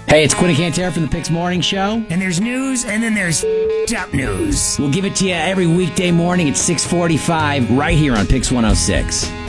Hey, it's Quinn and Cantera from the Picks Morning Show. And there's news, and then there's up news. We'll give it to you every weekday morning at 6:45 right here on Picks 106.